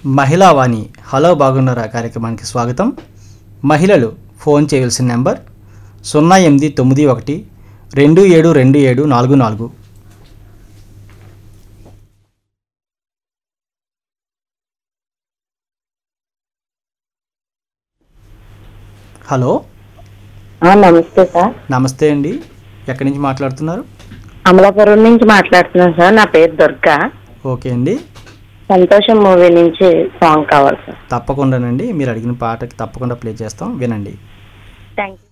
మహిళా వాణి హలో బాగున్నారా కార్యక్రమానికి స్వాగతం. మహిళలు ఫోన్ చేయవలసిన నెంబర్ 0891272744. హలో, నమస్తే సార్. నమస్తే అండి. ఎక్కడి నుంచి మాట్లాడుతున్నారు? అమలాపురం నుంచి మాట్లాడుతున్నాను సార్. నా పేరు దుర్గా. ఓకే అండి, సంతోషం మూవీ నుంచి సాంగ్ కావాలి సార్. తప్పకుండానండి. మీరు అడిగిన పాటకి తప్పకుండా ప్లే చేస్తాం, వినండి. Thank you.